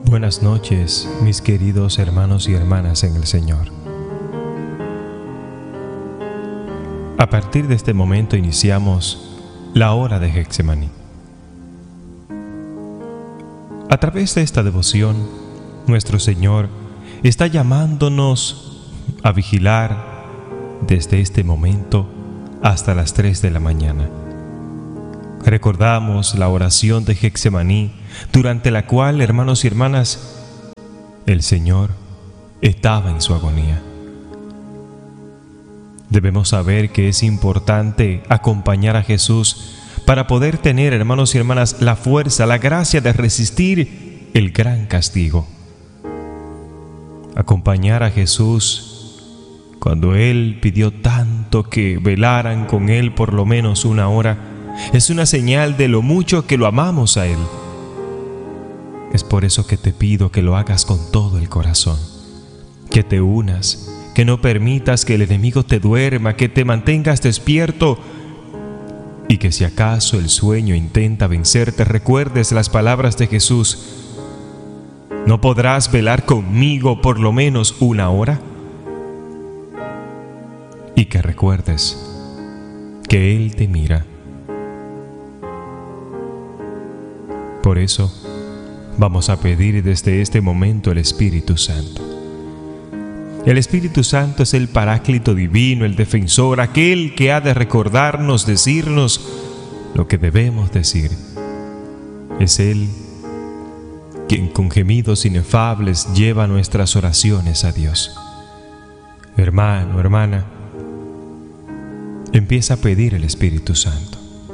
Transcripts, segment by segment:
Buenas noches, mis queridos hermanos y hermanas en el Señor. A partir de este momento iniciamos la hora de Getsemaní. A través de esta devoción, nuestro Señor está llamándonos a vigilar desde este momento hasta las 3 de la mañana. Recordamos la oración de Getsemaní, durante la cual, hermanos y hermanas, el Señor estaba en su agonía. Debemos saber que es importante acompañar a Jesús para poder tener, hermanos y hermanas, la fuerza, la gracia de resistir el gran castigo. Acompañar a Jesús cuando Él pidió tanto que velaran con Él por lo menos 1 hora, es una señal de lo mucho que lo amamos a Él. Es por eso que te pido que lo hagas con todo el corazón, que te unas, que no permitas que el enemigo te duerma, que te mantengas despierto y que si acaso el sueño intenta vencerte, recuerdes las palabras de Jesús: ¿no podrás velar conmigo por lo menos 1 hora? Y que recuerdes que Él te mira. Por eso, vamos a pedir desde este momento el Espíritu Santo. El Espíritu Santo es el Paráclito divino, el defensor, aquel que ha de recordarnos, decirnos lo que debemos decir. Es Él quien con gemidos inefables lleva nuestras oraciones a Dios. Hermano, hermana, empieza a pedir el Espíritu Santo.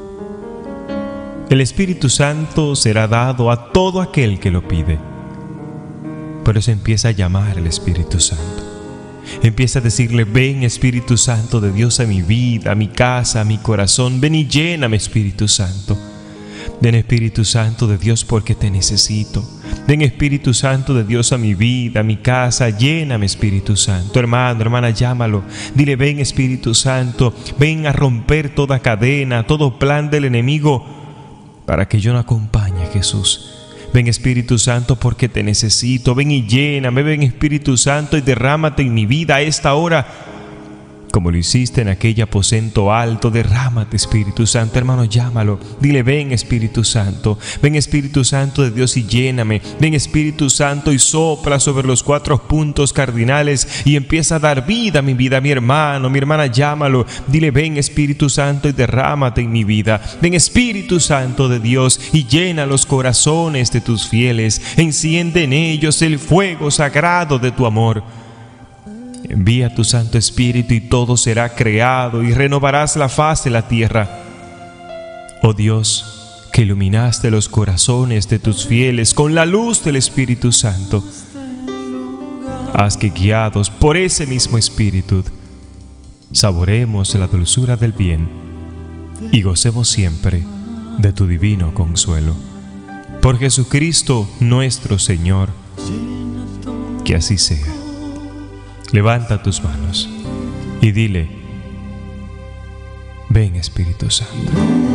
El Espíritu Santo será dado a todo aquel que lo pide. Por eso empieza a llamar al Espíritu Santo. Empieza a decirle: ven, Espíritu Santo de Dios, a mi vida, a mi casa, a mi corazón. Ven y lléname, Espíritu Santo. Ven, Espíritu Santo de Dios, porque te necesito. Ven, Espíritu Santo de Dios, a mi vida, a mi casa. Lléname, Espíritu Santo. Hermano, hermana, llámalo. Dile: ven, Espíritu Santo. Ven a romper toda cadena, todo plan del enemigo, para que yo no acompañe a Jesús. Ven, Espíritu Santo, porque te necesito. Ven y lléname. Ven, Espíritu Santo, y derrámate en mi vida a esta hora, como lo hiciste en aquel aposento alto. Derrámate, Espíritu Santo. Hermano, llámalo. Dile: ven, Espíritu Santo. Ven, Espíritu Santo de Dios, y lléname. Ven, Espíritu Santo, y sopla sobre los 4 puntos cardinales y empieza a dar vida a mi vida. Mi hermano, mi hermana, llámalo. Dile: ven, Espíritu Santo, y derrámate en mi vida. Ven, Espíritu Santo de Dios, y llena los corazones de tus fieles. Enciende en ellos el fuego sagrado de tu amor. Envía tu Santo Espíritu y todo será creado y renovarás la faz de la tierra. Oh Dios, que iluminaste los corazones de tus fieles con la luz del Espíritu Santo, haz que, guiados por ese mismo Espíritu, saboremos la dulzura del bien y gocemos siempre de tu divino consuelo. Por Jesucristo nuestro Señor, que así sea. Levanta tus manos y dile: ven, Espíritu Santo.